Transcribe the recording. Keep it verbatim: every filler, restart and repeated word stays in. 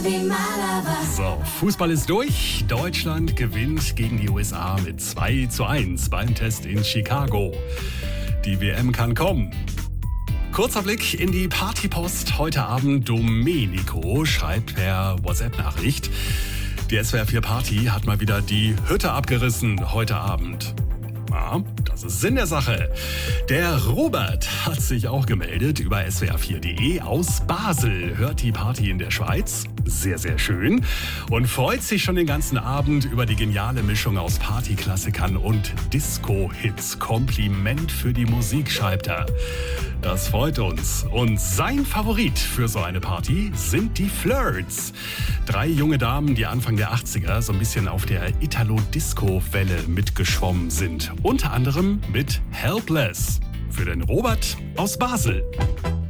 So, Fußball ist durch. Deutschland gewinnt gegen die U S A mit zwei zu eins beim Test in Chicago. Die W M kann kommen. Kurzer Blick in die Partypost. Heute Abend Domenico schreibt per WhatsApp-Nachricht: Die S W R vier Party hat mal wieder die Hütte abgerissen heute Abend. Ja, das ist Sinn der Sache. Der Robert hat sich auch gemeldet über S W R vier punkt de aus Basel. Hört die Party in der Schweiz. Sehr, sehr schön. Und freut sich schon den ganzen Abend über die geniale Mischung aus Partyklassikern und Disco-Hits. Kompliment für die Musik, schreibt er. Das freut uns. Und sein Favorit für so eine Party sind die Flirts. Drei junge Damen, die Anfang der achtziger so ein bisschen auf der Italo-Disco-Welle mitgeschwommen sind. Unter anderem mit Helpless. Für den Robert aus Basel.